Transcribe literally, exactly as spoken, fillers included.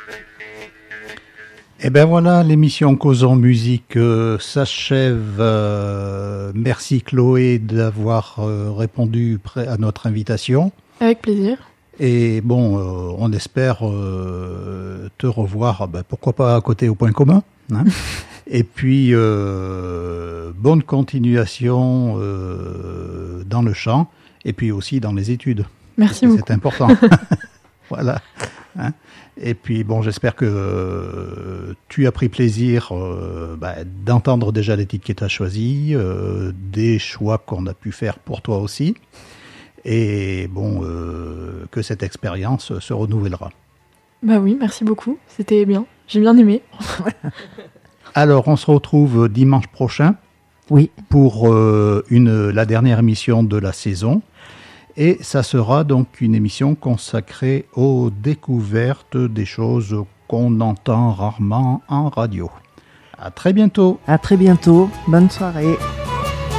Et ben voilà, l'émission Causons Musique euh, s'achève. Euh, merci Chloé d'avoir euh, répondu à notre invitation. Avec plaisir. Et bon, euh, on espère euh, te revoir, ben, pourquoi pas à côté au Point Commun. Hein. Et puis, euh, bonne continuation euh, dans le chant et puis aussi dans les études. Merci beaucoup. C'est important. Voilà. Hein. Et puis, bon, j'espère que euh, tu as pris plaisir euh, bah, d'entendre déjà les titres que tu as choisis, euh, des choix qu'on a pu faire pour toi aussi. Et bon, euh, que cette expérience se renouvellera. Bah oui, merci beaucoup. C'était bien. J'ai bien aimé. Alors, on se retrouve dimanche prochain. Oui. Pour euh, une, la dernière émission de la saison. Et ça sera donc une émission consacrée aux découvertes des choses qu'on entend rarement en radio. À très bientôt. À très bientôt. Bonne soirée.